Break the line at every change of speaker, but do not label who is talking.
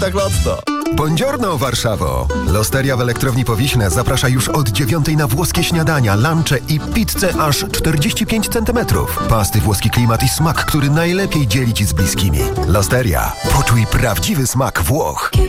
tak mocno.
Buongiorno, Warszawo! Losteria w Elektrowni Powiśne zaprasza już od 9 na włoskie śniadania, lunche i pizzę aż 45 cm. Pasty, włoski klimat i smak, który najlepiej dzielić z bliskimi. Losteria. Poczuj prawdziwy smak Włoch.